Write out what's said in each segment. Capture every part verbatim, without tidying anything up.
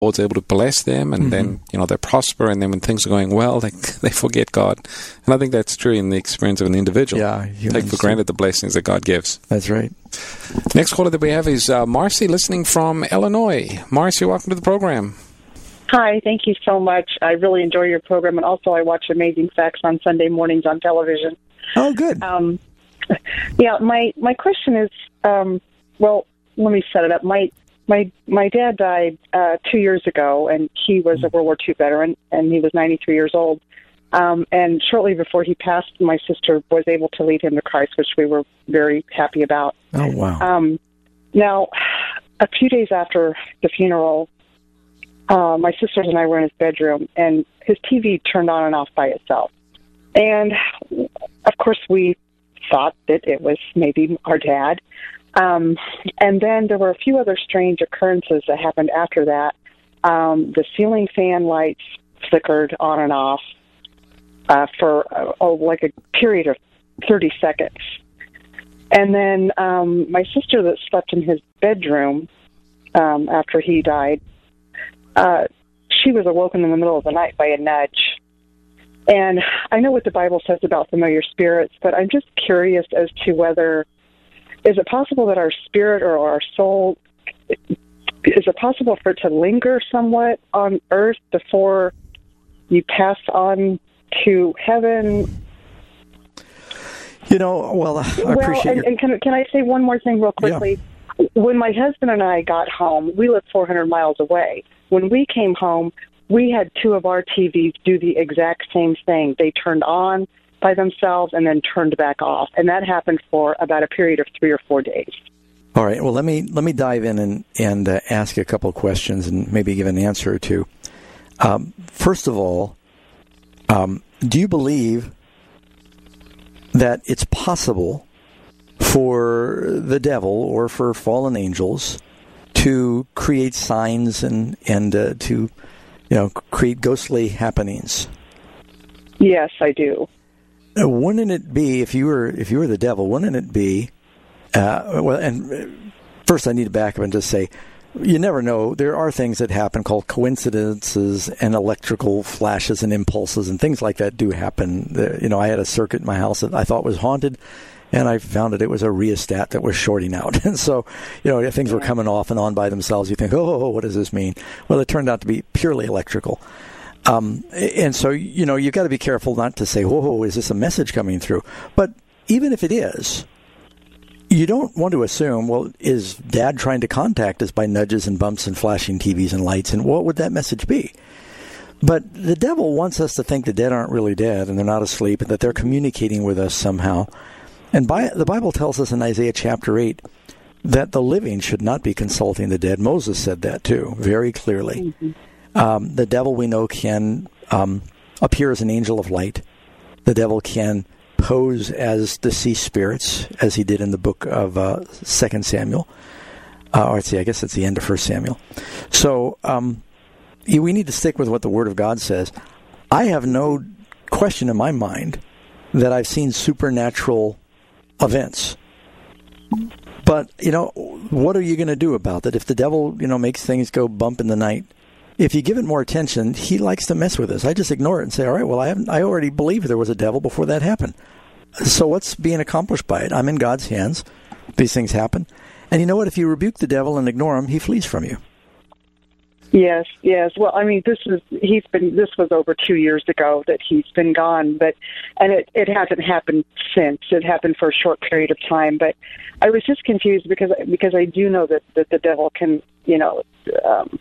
Lord's able to bless them, and mm-hmm. then, you know, they prosper, and then when things are going well, they they forget God. And I think that's true in the experience of an individual. Yeah, take for granted the blessings that God gives. That's right. Next caller that we have is uh, Marcy, listening from Illinois. Marcy, welcome to the program. Hi, thank you so much. I really enjoy your program, and also I watch Amazing Facts on Sunday mornings on television. Oh, good. Um, yeah, my, my question is, um, well, let me set it up. My My my dad died uh, two years ago, and he was a World War Two veteran, and he was ninety-three years old. Um, and shortly before he passed, my sister was able to lead him to Christ, which we were very happy about. Oh, wow. Um, now, a few days after the funeral, uh, my sisters and I were in his bedroom, and his T V turned on and off by itself. And, of course, we thought that it was maybe our dad. Um, and then there were a few other strange occurrences that happened after that. Um, the ceiling fan lights flickered on and off uh, for uh, oh, like a period of thirty seconds. And then um, my sister that slept in his bedroom um, after he died, uh, she was awoken in the middle of the night by a nudge. And I know what the Bible says about familiar spirits, but I'm just curious as to whether... Is it possible that our spirit or our soul, is it possible for it to linger somewhat on earth before you pass on to heaven? You know, well, I well, appreciate and, and can, can I say one more thing real quickly? Yeah. When my husband and I got home, we lived four hundred miles away. When we came home, we had two of our T Vs do the exact same thing. They turned on by themselves and then turned back off. And that happened for about a period of three or four days. All right. Well, let me let me dive in and, and uh, ask a couple of questions and maybe give an answer or two. Um, first of all, um, do you believe that it's possible for the devil or for fallen angels to create signs and, and uh, to, you know, create ghostly happenings? Yes, I do. Wouldn't it be, if you were if you were the devil, wouldn't it be, uh, well, and first I need to back up and just say, you never know. There are things that happen called coincidences, and electrical flashes and impulses and things like that do happen. You know, I had a circuit in my house that I thought was haunted, and I found that it was a rheostat that was shorting out. And so, you know, if things were coming off and on by themselves, you think, oh, what does this mean? Well, it turned out to be purely electrical. Um, and so, you know, you've got to be careful not to say, whoa, is this a message coming through? But even if it is, you don't want to assume, well, is Dad trying to contact us by nudges and bumps and flashing T Vs and lights? And what would that message be? But the devil wants us to think the dead aren't really dead and they're not asleep and that they're communicating with us somehow. And by, the Bible tells us in Isaiah chapter eight that the living should not be consulting the dead. Moses said that too, very clearly. Mm-hmm. Um, the devil, we know, can um, appear as an angel of light. The devil can pose as deceased spirits, as he did in the book of uh, Second Samuel. Uh, or let's see, I guess it's the end of First Samuel. So um, we need to stick with what the Word of God says. I have no question in my mind that I've seen supernatural events. But, you know, what are you going to do about that? If the devil, you know, makes things go bump in the night, if you give it more attention, he likes to mess with us. I just ignore it and say, all right, well, I haven't, I already believed there was a devil before that happened. So what's being accomplished by it? I'm in God's hands. These things happen. And you know what? If you rebuke the devil and ignore him, he flees from you. Yes, yes. Well, I mean, this is, he's been, this was over two years ago that he's been gone, but, and it, it hasn't happened since. It happened for a short period of time, but I was just confused because, because I do know that, that the devil can, you know, um,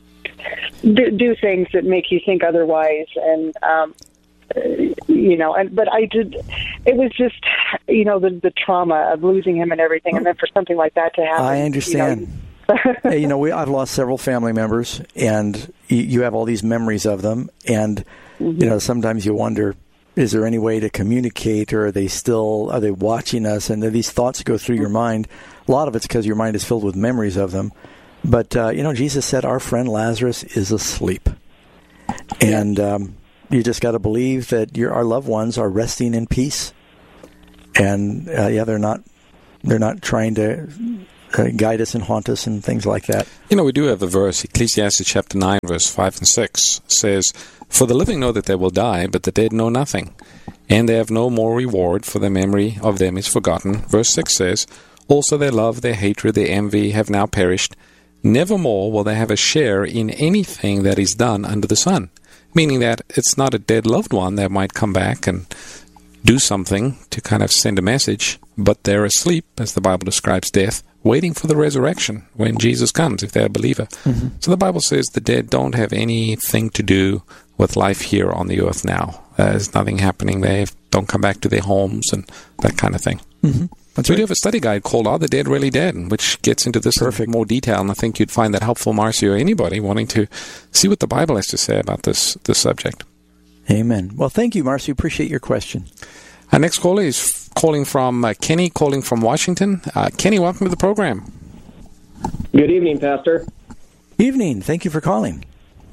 Do, do things that make you think otherwise, and um, you know, and but I did. It was just, you know, the the trauma of losing him and everything, and then for something like that to happen. I understand. You know, hey, you know, we, I've lost several family members, and you, you have all these memories of them, and mm-hmm. you know, sometimes you wonder, is there any way to communicate, or are they still are they watching us? And these thoughts go through your mind. A lot of it's because your mind is filled with memories of them. But, uh, you know, Jesus said our friend Lazarus is asleep. And um, you just got to believe that your, our loved ones are resting in peace. And, uh, yeah, they're not they're not trying to uh, guide us and haunt us and things like that. You know, we do have a verse, Ecclesiastes chapter nine, verse five and six, says, "For the living know that they will die, but the dead know nothing, and they have no more reward, for the memory of them is forgotten." Verse six says, "Also their love, their hatred, their envy have now perished. Nevermore will they have a share in anything that is done under the sun." Meaning that it's not a dead loved one that might come back and do something to kind of send a message, but they're asleep, as the Bible describes death, waiting for the resurrection when Jesus comes, if they're a believer. Mm-hmm. So the Bible says the dead don't have anything to do with life here on the earth now. There's nothing happening. They don't come back to their homes and that kind of thing. Mm-hmm. That's we right. do have a study guide called Are the Dead Really Dead?, which gets into this Perfect. in more detail, and I think you'd find that helpful, Marcy, or anybody wanting to see what the Bible has to say about this, this subject. Amen. Well, thank you, Marcy. Appreciate your question. Our next caller is calling from uh, Kenny, calling from Washington. Uh, Kenny, welcome to the program. Good evening, Pastor. Evening. Thank you for calling.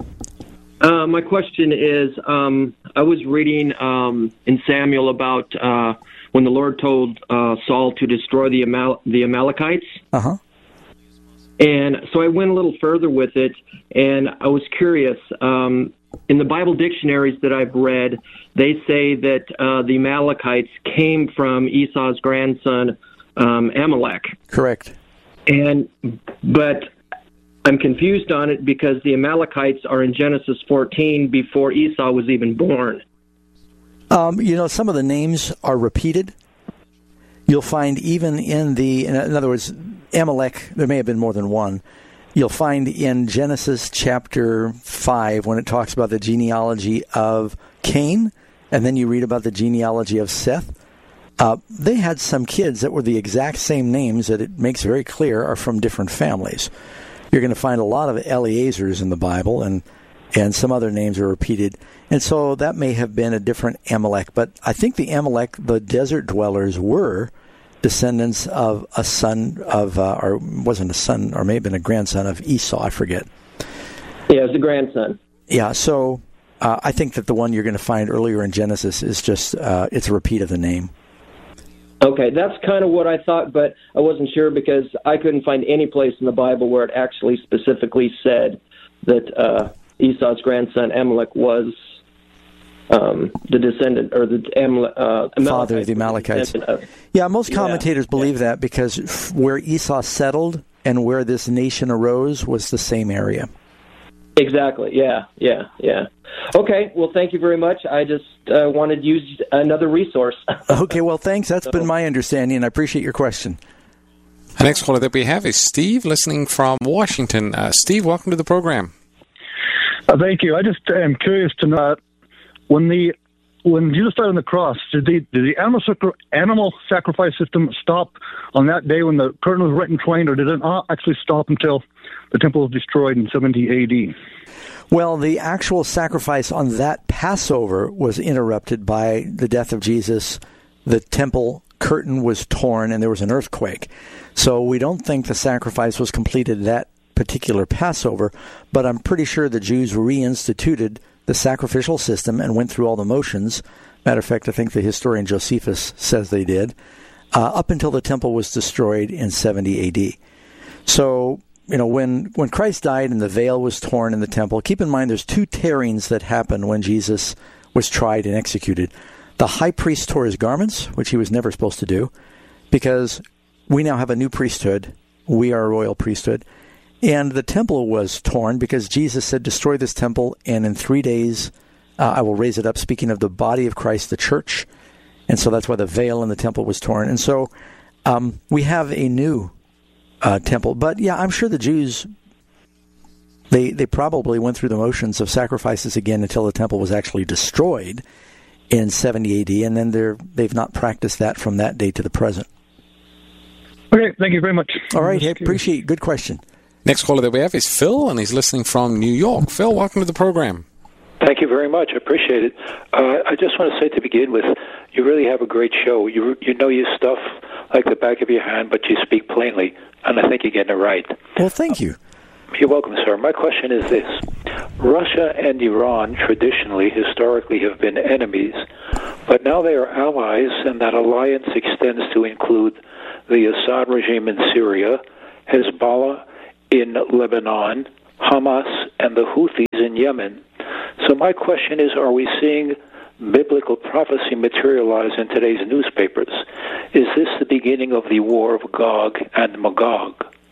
Uh, my question is, um, I was reading um, in Samuel about uh, when the Lord told uh, Saul to destroy the Amal- the Amalekites. Uh-huh. And so I went a little further with it, and I was curious. Um, in the Bible dictionaries that I've read, they say that uh, the Amalekites came from Esau's grandson, um, Amalek. Correct. And but I'm confused on it because the Amalekites are in Genesis fourteen before Esau was even born. Um, you know, some of the names are repeated. You'll find even in the, in other words, Amalek, there may have been more than one. You'll find in Genesis chapter five, when it talks about the genealogy of Cain, and then you read about the genealogy of Seth, uh, they had some kids that were the exact same names that it makes very clear are from different families. You're going to find a lot of Eliezers in the Bible, and and some other names are repeated. And so that may have been a different Amalek. But I think the Amalek, the desert dwellers, were descendants of a son of, uh, or wasn't a son, or may have been a grandson of Esau, I forget. Yeah, it was a grandson. Yeah, so uh, I think that the one you're going to find earlier in Genesis is just, uh, it's a repeat of the name. Okay, that's kind of what I thought, but I wasn't sure because I couldn't find any place in the Bible where it actually specifically said that uh, Esau's grandson Amalek was um, the descendant, or the Amal- uh, father of the Amalekites. Of, yeah, most commentators yeah, believe yeah. that because f- where Esau settled and where this nation arose was the same area. Exactly, yeah, yeah, yeah. Okay, well, thank you very much. I just uh, wanted to use another resource. Okay, well, thanks. That's so. been my understanding, and I appreciate your question. The next caller that we have is Steve, listening from Washington. Uh, Steve, welcome to the program. Uh, thank you. I just am curious to know, when the when Jesus died on the cross, did the did the animal sacri- animal sacrifice system stop on that day when the curtain was rent in twain, or did it not actually stop until the temple was destroyed in seventy A D? Well, the actual sacrifice on that Passover was interrupted by the death of Jesus. The temple curtain was torn, and there was an earthquake. So we don't think the sacrifice was completed that particular Passover, but I'm pretty sure the Jews reinstituted the sacrificial system and went through all the motions. Matter of fact, I think the historian Josephus says they did, uh, up until the temple was destroyed in seventy A D. So, you know, when, when Christ died and the veil was torn in the temple, keep in mind there's two tearings that happened when Jesus was tried and executed. The high priest tore his garments, which he was never supposed to do, because we now have a new priesthood. We are a royal priesthood. And the temple was torn because Jesus said, destroy this temple, and in three days uh, I will raise it up, speaking of the body of Christ, the church. And so that's why the veil in the temple was torn. And so um, we have a new uh, temple. But, yeah, I'm sure the Jews, they they probably went through the motions of sacrifices again until the temple was actually destroyed in seventy A D, and then they're, they've not practiced that from that day to the present. Okay, thank you very much. All right, hey, appreciate it. Good question. Next caller that we have is Phil, and he's listening from New York. Phil, welcome to the program. Thank you very much. I appreciate it. Uh, I just want to say to begin with, you really have a great show. You you know your stuff like the back of your hand, but you speak plainly, and I think you're getting it right. Well, thank you. You're welcome, sir. My question is this. Russia and Iran traditionally, historically, have been enemies, but now they are allies, and that alliance extends to include the Assad regime in Syria Hezbollah in Lebanon, Hamas, and the Houthis in Yemen. So my question is, are we seeing biblical prophecy materialize in today's newspapers? Is this the beginning of the war of Gog and Magog?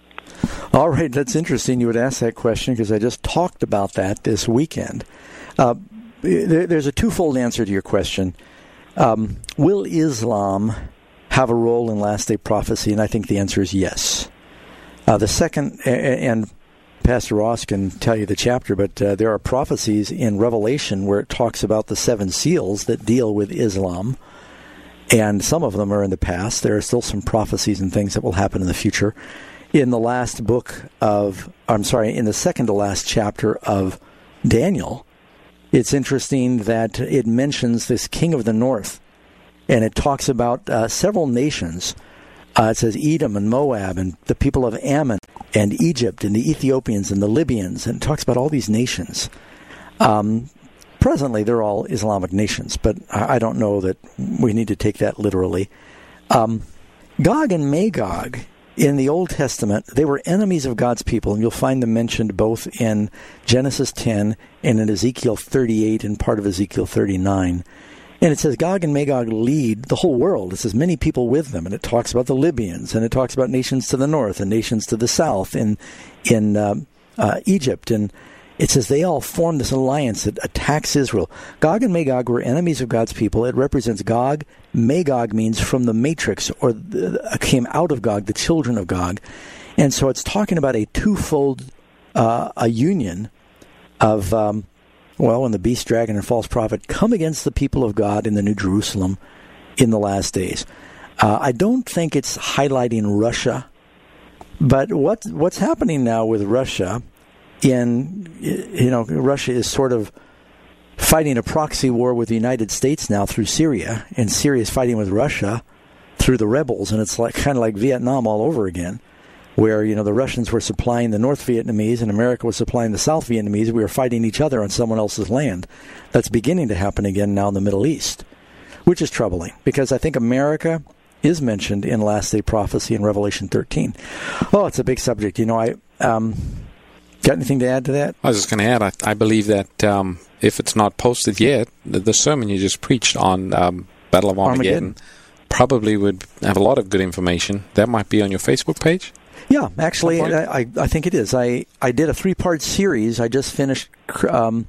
All right, that's interesting you would ask that question because I just talked about that this weekend. Uh, there, there's a twofold answer to your question. Um, will Islam have a role in last day prophecy? And I think the answer is yes. Uh, the second, and Pastor Ross can tell you the chapter, but uh, there are prophecies in Revelation where it talks about the seven seals that deal with Islam, and some of them are in the past. There are still some prophecies and things that will happen in the future. In the last book of, I'm sorry, in the second to last chapter of Daniel, it's interesting that it mentions this king of the north, and it talks about uh, several nations. Uh, it says Edom and Moab and the people of Ammon and Egypt and the Ethiopians and the Libyans, and it talks about all these nations. Um, presently, they're all Islamic nations, but I, I don't know that we need to take that literally. Um, Gog and Magog, in the Old Testament, they were enemies of God's people, and you'll find them mentioned both in Genesis ten and in Ezekiel thirty-eight and part of Ezekiel thirty-nine. And it says Gog and Magog lead the whole world. It says many people with them, and it talks about the Libyans, and it talks about nations to the north and nations to the south in in uh, uh, Egypt. And it says they all formed this alliance that attacks Israel. Gog and Magog were enemies of God's people. It represents Gog. Magog means from the matrix, or the, uh, came out of Gog, the children of Gog. And so it's talking about a twofold uh, a union of... Um, Well, when the beast, dragon, and false prophet come against the people of God in the New Jerusalem in the last days. Uh, I don't think it's highlighting Russia, but what what's happening now with Russia in, you know, Russia is sort of fighting a proxy war with the United States now through Syria, and Syria is fighting with Russia through the rebels, and it's like kind of like Vietnam all over again, where, you know, the Russians were supplying the North Vietnamese and America was supplying the South Vietnamese. We were fighting each other on someone else's land. That's beginning to happen again now in the Middle East, which is troubling because I think America is mentioned in Last Day Prophecy in Revelation thirteen. Oh, it's a big subject. You know, I um, got anything to add to that? I was just going to add, I, I believe that um, if it's not posted yet, the, the sermon you just preached on um, Battle of Armageddon, Armageddon probably would have a lot of good information. That might be on your Facebook page? Yeah, actually, I, I, I think it is. I, I did a three-part series. I just finished um,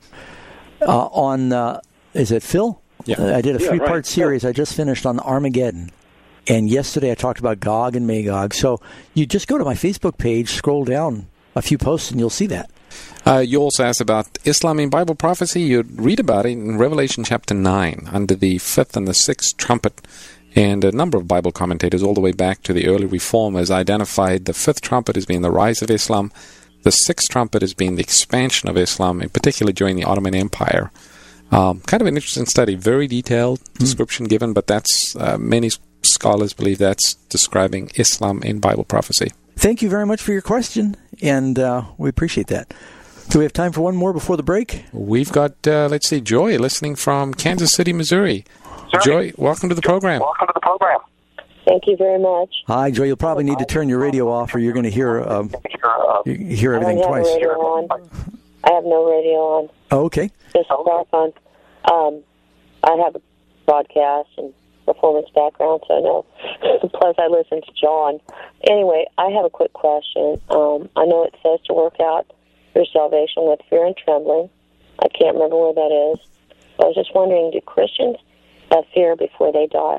uh, on, uh, is it Phil? Yeah. Uh, I did a yeah, three-part right. series. I just finished on Armageddon. And yesterday I talked about Gog and Magog. So you just go to my Facebook page, scroll down a few posts, and you'll see that. Uh, you also asked about Islam in Bible prophecy. You read about it in Revelation chapter nine, under the fifth and the sixth trumpet. And a number of Bible commentators all the way back to the early Reformers identified the fifth trumpet as being the rise of Islam, the sixth trumpet as being the expansion of Islam, in particular during the Ottoman Empire. Um, kind of an interesting study, very detailed description mm. given, but that's uh, many scholars believe that's describing Islam in Bible prophecy. Thank you very much for your question, and uh, we appreciate that. Do we have time for one more before the break? We've got, uh, let's see, Joy listening from Kansas City, Missouri. Joy, welcome to the program. Welcome to the program. Thank you very much. Hi, Joy. You'll probably need to turn your radio off, or you're going to hear um, you hear everything I don't have twice. Radio on. I have no radio on. Oh, okay. Just a cell phone. Um, I have a broadcast and performance background, so I know. Plus, I listen to John. Anyway, I have a quick question. Um, I know it says to work out your salvation with fear and trembling. I can't remember where that is. I was just wondering, do Christians have fear before they die?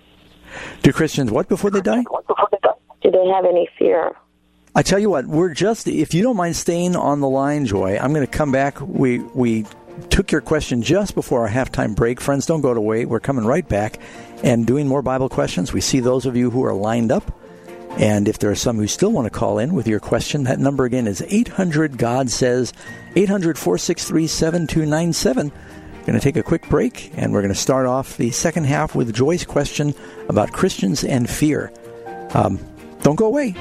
Do Christians what before they die? Do they have any fear? I tell you what, we're just, if you don't mind staying on the line, Joy, I'm going to come back. We we took your question just before our halftime break. Friends, don't go away. We're coming right back and doing more Bible questions. We see those of you who are lined up. And if there are some who still want to call in with your question, that number again is eight hundred God says, eight hundred, four six three, seven two nine seven. Going to take a quick break, and we're going to start off the second half with Joy's question about Christians and fear. Um, don't go away.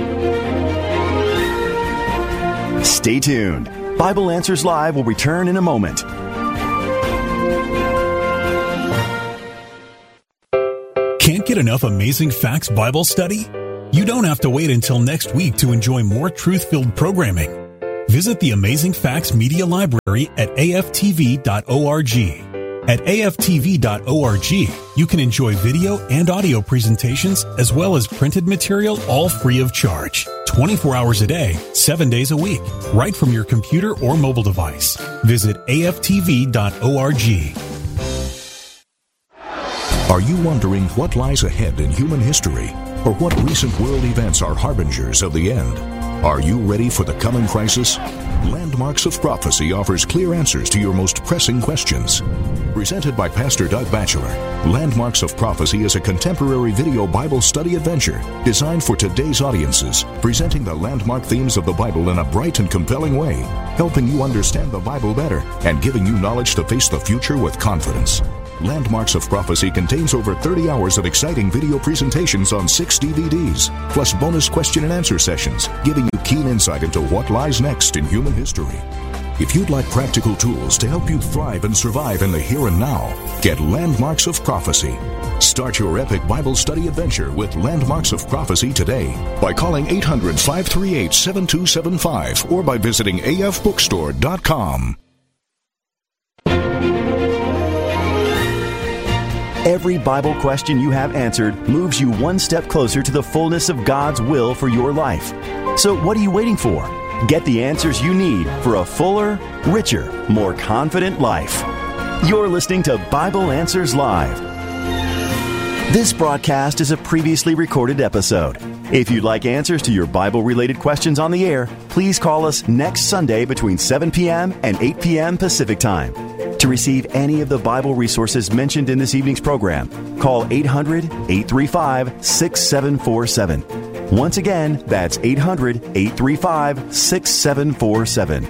Stay tuned. Bible Answers Live will return in a moment. Can't get enough Amazing Facts Bible study? You don't have to wait until next week to enjoy more truth-filled programming. Visit the Amazing Facts Media Library at A F T V dot org. At A F T V dot org, you can enjoy video and audio presentations as well as printed material, all free of charge. twenty-four hours a day, seven days a week, right from your computer or mobile device. Visit A F T V dot org. Are you wondering what lies ahead in human history, or what recent world events are harbingers of the end? Are you ready for the coming crisis? Landmarks of Prophecy offers clear answers to your most pressing questions. Presented by Pastor Doug Batchelor, Landmarks of Prophecy is a contemporary video Bible study adventure designed for today's audiences, presenting the landmark themes of the Bible in a bright and compelling way, helping you understand the Bible better and giving you knowledge to face the future with confidence. Landmarks of Prophecy contains over thirty hours of exciting video presentations on six D V Ds, plus bonus question and answer sessions, giving you keen insight into what lies next in human history. If you'd like practical tools to help you thrive and survive in the here and now, get Landmarks of Prophecy. Start your epic Bible study adventure with Landmarks of Prophecy today by calling eight hundred, five three eight, seven two seven five or by visiting A F bookstore dot com. Every Bible question you have answered moves you one step closer to the fullness of God's will for your life. So what are you waiting for? Get the answers you need for a fuller, richer, more confident life. You're listening to Bible Answers Live. This broadcast is a previously recorded episode. If you'd like answers to your Bible-related questions on the air, please call us next Sunday between seven p.m. and eight p.m. Pacific Time. To receive any of the Bible resources mentioned in this evening's program, call eight hundred, eight three five, six seven four seven. Once again, that's eight hundred, eight three five, six seven four seven.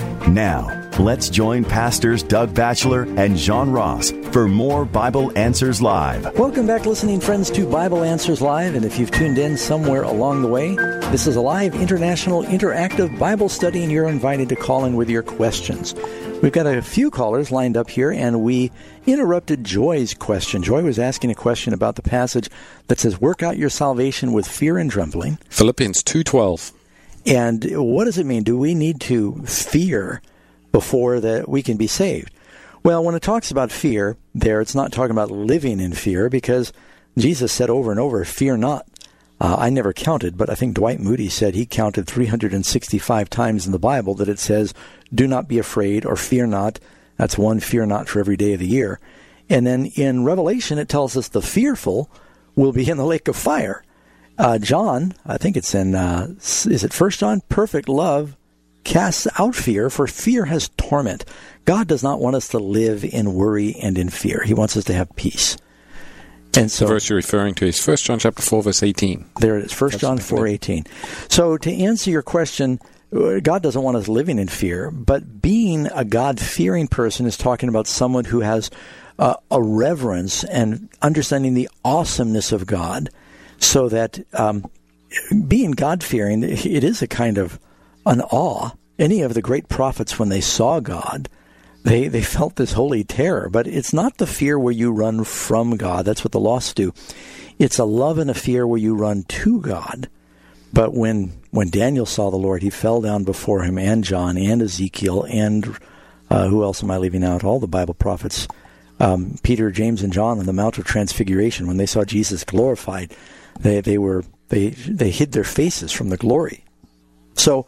Now, let's join Pastors Doug Batchelor and John Ross for more Bible Answers Live. Welcome back, listening friends, to Bible Answers Live. And if you've tuned in somewhere along the way, this is a live international interactive Bible study, and you're invited to call in with your questions. We've got a few callers lined up here, and we interrupted Joy's question. Joy was asking a question about the passage that says, work out your salvation with fear and trembling. Philippians two twelve. And what does it mean? Do we need to fear before that we can be saved? Well, when it talks about fear there, it's not talking about living in fear, because Jesus said over and over, fear not. Uh, I never counted, but I think Dwight Moody said he counted three hundred sixty-five times in the Bible that it says, do not be afraid or fear not. That's one fear not for every day of the year. And then in Revelation, it tells us the fearful will be in the lake of fire. Uh, John, I think it's in, uh, is it First John? Perfect love casts out fear, for fear has torment. God does not want us to live in worry and in fear. He wants us to have peace. And so, the verse you're referring to is First John chapter four, verse eighteen. There it is, First John four eighteen. So to answer your question, God doesn't want us living in fear, but being a God-fearing person is talking about someone who has uh, a reverence and understanding the awesomeness of God, so that um, being God-fearing, it is a kind of an awe. Any of the great prophets, when they saw God, They they felt this holy terror, but it's not the fear where you run from God. That's what the lost do. It's a love and a fear where you run to God. But when when Daniel saw the Lord, he fell down before him, and John, and Ezekiel, and uh, who else am I leaving out? All the Bible prophets, um, Peter, James, and John on the Mount of Transfiguration. When they saw Jesus glorified, they they were they they hid their faces from the glory. So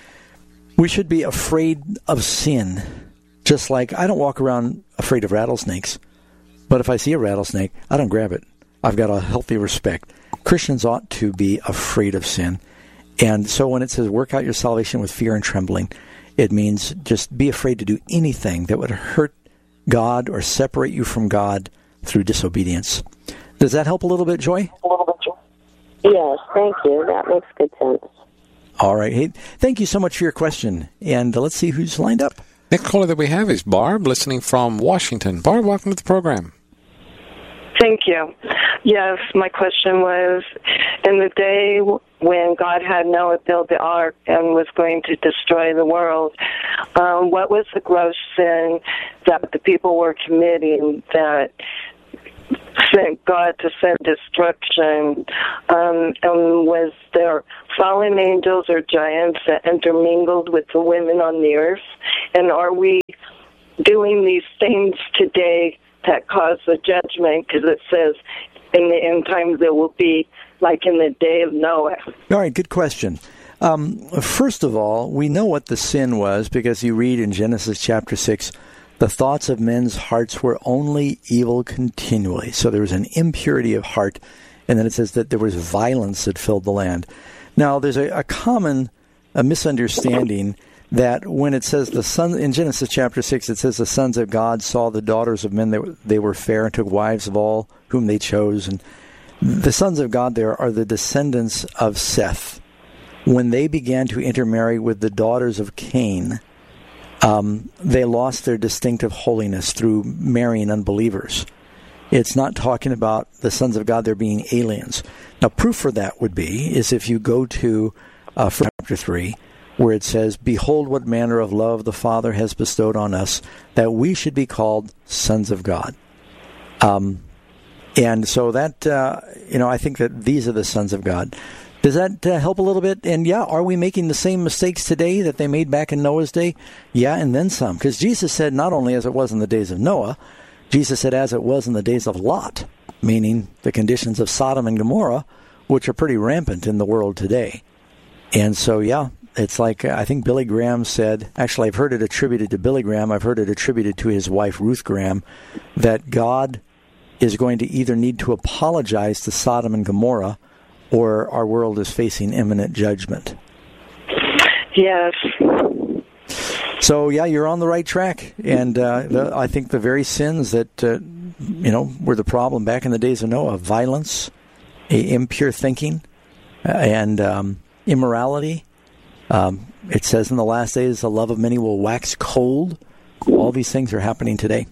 we should be afraid of sin. Just like I don't walk around afraid of rattlesnakes, but if I see a rattlesnake, I don't grab it. I've got a healthy respect. Christians ought to be afraid of sin. And so when it says work out your salvation with fear and trembling, it means just be afraid to do anything that would hurt God or separate you from God through disobedience. Does that help a little bit, Joy? A little bit, Joy. Yes, thank you. That makes good sense. All right. Hey, thank you so much for your question. And let's see who's lined up. Next caller that we have is Barb, listening from Washington. Barb, welcome to the program. Thank you. Yes, my question was, in the day when God had Noah build the ark and was going to destroy the world, um, what was the gross sin that the people were committing that sent God to send destruction? Um, and was there fallen angels or giants that intermingled with the women on the earth? And are we doing these things today that cause the judgment? Because it says in the end times there will be like in the day of Noah. All right, good question. Um, first of all, we know what the sin was because you read in Genesis chapter six, the thoughts of men's hearts were only evil continually. So there was an impurity of heart, and then it says that there was violence that filled the land. Now, there's a, a common a misunderstanding that when it says the son in Genesis chapter six, it says the sons of God saw the daughters of men, they, they were fair and took wives of all whom they chose. And the sons of God there are the descendants of Seth. When they began to intermarry with the daughters of Cain, um, they lost their distinctive holiness through marrying unbelievers. It's not talking about the sons of God there being aliens. Now, proof for that would be is if you go to uh, chapter three, where it says, "Behold what manner of love the Father has bestowed on us, that we should be called sons of God." Um, and so that, uh, you know, I think that these are the sons of God. Does that uh, help a little bit? And yeah, are we making the same mistakes today that they made back in Noah's day? Yeah, and then some. Because Jesus said not only as it was in the days of Noah, Jesus said as it was in the days of Lot, meaning the conditions of Sodom and Gomorrah, which are pretty rampant in the world today. And so, yeah, it's like I think Billy Graham said, actually I've heard it attributed to Billy Graham, I've heard it attributed to his wife Ruth Graham, that God is going to either need to apologize to Sodom and Gomorrah or our world is facing imminent judgment. Yes. So, yeah, you're on the right track. And uh, the, I think the very sins that, uh, you know, were the problem back in the days of Noah, violence, a, impure thinking, and um, immorality. Um, it says in the last days, the love of many will wax cold. All these things are happening today.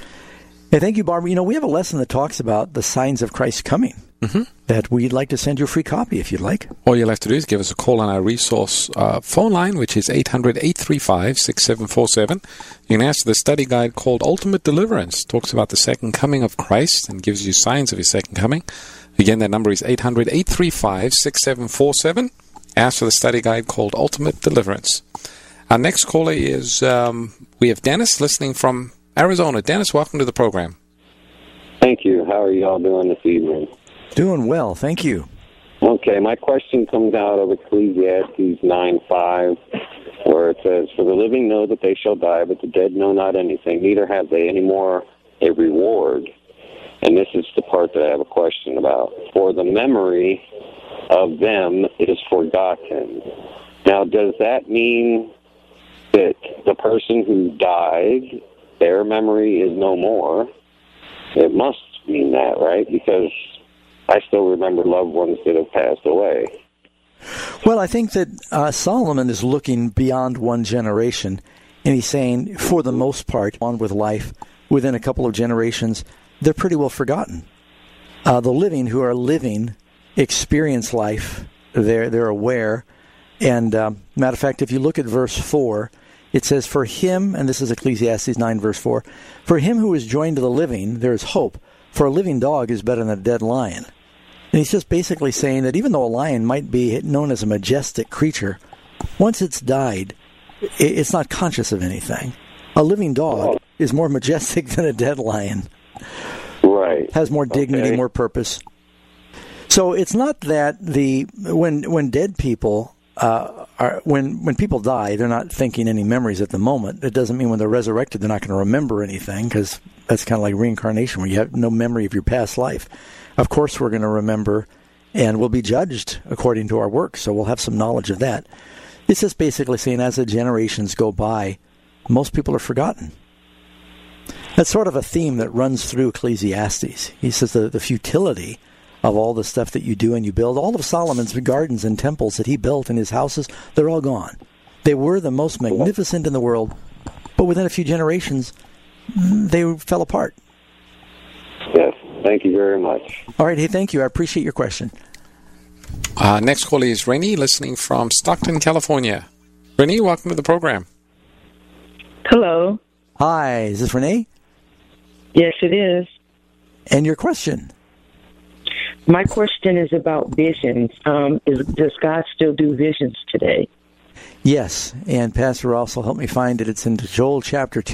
Hey, thank you, Barbara. You know, we have a lesson that talks about the signs of Christ coming. Mm-hmm. That we'd like to send you a free copy if you'd like. All you'll have to do is give us a call on our resource uh, phone line, which is eight hundred, eight three five, six seven four seven. You can ask the study guide called Ultimate Deliverance. It talks about the second coming of Christ and gives you signs of his second coming. Again, that number is eight hundred, eight three five, six seven four seven. Ask for the study guide called Ultimate Deliverance. Our next caller is, um, we have Dennis listening from Arizona. Dennis, welcome to the program. Thank you. How are you all doing this evening? Doing well, thank you. Okay, my question comes out of Ecclesiastes nine five, where it says, "For the living know that they shall die, but the dead know not anything, neither have they any more a reward." And this is the part that I have a question about. "For the memory of them is forgotten." Now, does that mean that the person who died, their memory is no more? It must mean that, right? Because I still remember loved ones that have passed away. Well, I think that uh, Solomon is looking beyond one generation, and he's saying, for the most part, on with life, within a couple of generations, they're pretty well forgotten. Uh, the living who are living experience life. They're, they're aware. And, um, matter of fact, if you look at verse four, it says, "For him," and this is Ecclesiastes nine, verse four, "For him who is joined to the living, there is hope. For a living dog is better than a dead lion." And he's just basically saying that even though a lion might be known as a majestic creature, once it's died, it's not conscious of anything. A living dog is more majestic than a dead lion. Right. Has more dignity, okay. more purpose. So it's not that the when when dead people uh, are when when people die, they're not thinking any memories at the moment. It doesn't mean when they're resurrected, they're not going to remember anything, because that's kind of like reincarnation, where you have no memory of your past life. Of course, we're going to remember, and we'll be judged according to our work, so we'll have some knowledge of that. It's just basically saying as the generations go by, most people are forgotten. That's sort of a theme that runs through Ecclesiastes. He says the, the futility of all the stuff that you do and you build. All of Solomon's gardens and temples that he built in his houses, they're all gone. They were the most magnificent in the world, but within a few generations, they fell apart. Yes, thank you very much. All right, hey, thank you. I appreciate your question. Uh, next caller is Rennie, listening from Stockton, California. Rennie, welcome to the program. Hello. Hi, is this Renee? Yes, it is. And your question? My question is about visions. Um, is, does God still do visions today? Yes, and Pastor also helped me find it. It's in Joel chapter two.